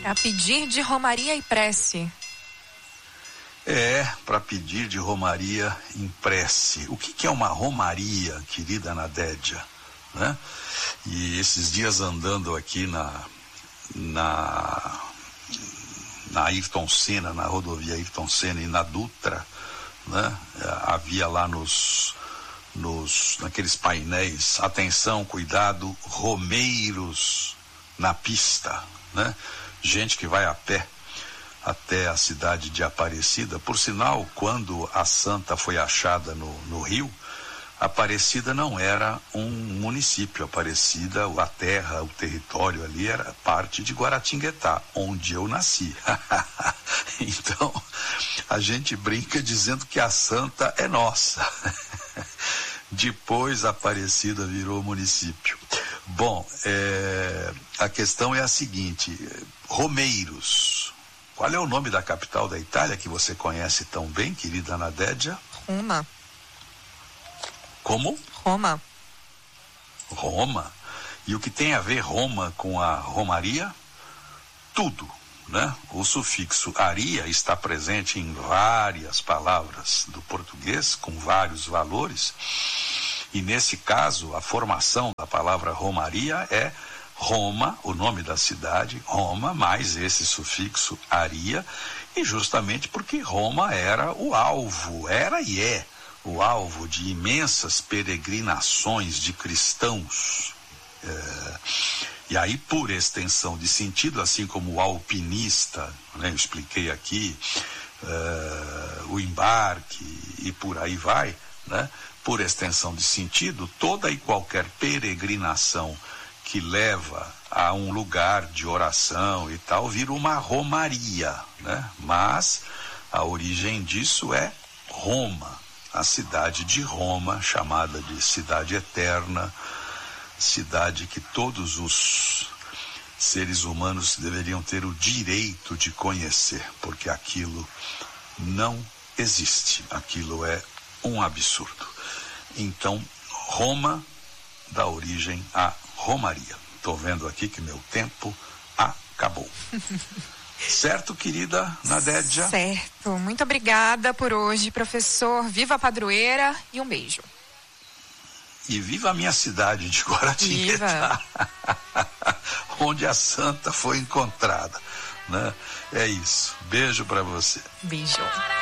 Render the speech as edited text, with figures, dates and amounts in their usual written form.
É a pedir de romaria e prece. É, para pedir de romaria em prece. O que é uma romaria, querida Nadédia? Né? E esses dias andando aqui na Ayrton Senna, na rodovia Ayrton Senna e na Dutra, né? Havia lá naqueles painéis, atenção, cuidado, romeiros na pista, né? Gente que vai a pé até a cidade de Aparecida. Por sinal, quando a santa foi achada no rio, Aparecida não era um município. Aparecida, a terra, o território ali era parte de Guaratinguetá, onde eu nasci. Então, a gente brinca dizendo que a santa é nossa. Depois Aparecida virou município. Bom, a questão é a seguinte: Romeiros. Qual é o nome da capital da Itália que você conhece tão bem, querida Nadédia? Roma. Como? Roma. Roma. E o que tem a ver Roma com a romaria? Tudo, né? O sufixo aria está presente em várias palavras do português, com vários valores. E nesse caso, a formação da palavra romaria é Roma, o nome da cidade, Roma, mais esse sufixo aria, e justamente porque Roma era o alvo, era e é o alvo de imensas peregrinações de cristãos. E aí, por extensão de sentido, assim como o alpinista, né, eu expliquei aqui, o embarque e por aí vai, né, por extensão de sentido, toda e qualquer peregrinação que leva a um lugar de oração e tal, vira uma romaria, né? Mas a origem disso é Roma, a cidade de Roma, chamada de cidade eterna, cidade que todos os seres humanos deveriam ter o direito de conhecer, porque aquilo não existe, aquilo é um absurdo. Então, Roma dá origem à romaria. Estou vendo aqui que meu tempo acabou. Certo, querida Nadédia? Certo. Muito obrigada por hoje, professor. Viva a padroeira e um beijo. E viva a minha cidade de Guaratinguetá, onde a santa foi encontrada, né? É isso. Beijo para você. Beijo.